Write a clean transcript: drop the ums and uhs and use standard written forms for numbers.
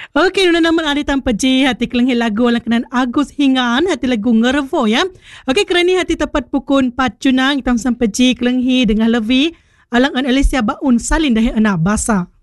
Okey, nuna naman ada tanpa J hati kelenghi lagu alang kenan Agus Hingan hati lagu ngervo ya. Okey, kerana hati tepat pukul 4 Junang hitam sampai J kelenghi dengan Levi alang an Alicia Baun salin dah anak basa.